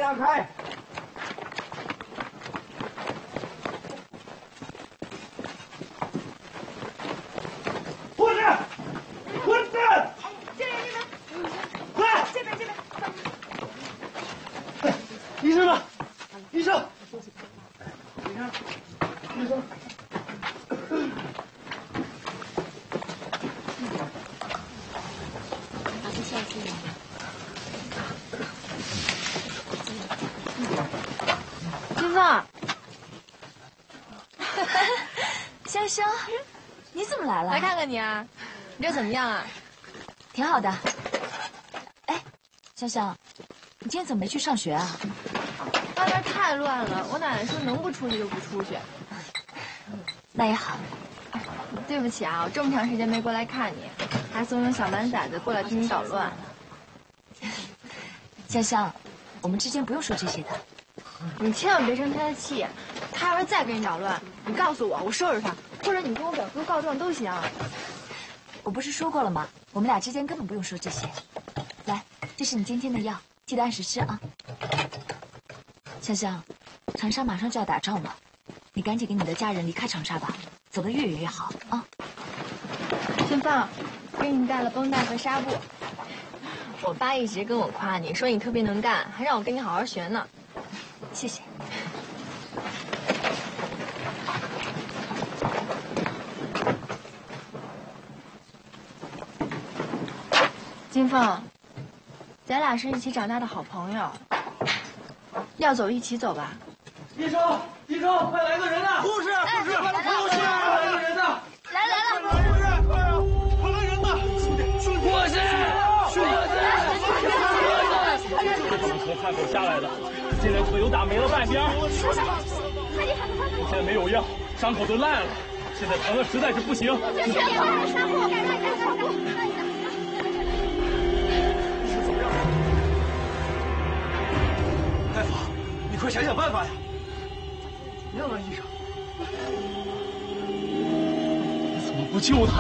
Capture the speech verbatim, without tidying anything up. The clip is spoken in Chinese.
让开！混子，混子！ 这边这边， 快！ 这边这边。 哎，医生呢？医生，医生，医生。 金凤， 潇潇，你怎么来了？ 来看看你啊，你这怎么样啊？ 挺好的。哎，潇潇，你今天怎么没去上学啊？ 外面太乱了，我奶奶说能不出去就不出去。 那也好。 对不起啊，我这么长时间没过来看你，还怂恿小蛮崽子过来替你捣乱。 潇潇，我们之间不用说这些的。 你千万别生他的气，他要是再跟你捣乱，你告诉我，我收拾他，或者你跟我表叔告状都行。 我不是说过了吗？我们俩之间根本不用说这些。来，这是你今天的药，记得按时吃啊。潇潇，长沙马上就要打仗了，你赶紧给你的家人离开长沙吧，走得越远越好啊。 金凤，给你带了绷带和纱布。我爸一直跟我夸你，说你特别能干，还让我跟你好好学呢。 谢谢。 金凤，咱俩是一起长大的好朋友，要走一起走吧。 医生，医生，快来个人呐！护士，护士，快来护士，快来个人呐！ 来来了， 护士，快啊！快来人呐！兄弟，兄弟，护士，兄弟， 这是从汉口下来的，现在腿都打没了半边。 快点，快点，快点！ 现在没有药，伤口都烂了，现在疼的实在是不行。 这血管纱布，赶快，赶快，赶快！ 大夫，你快想想办法呀！ 让啊，医生，你怎么不救他？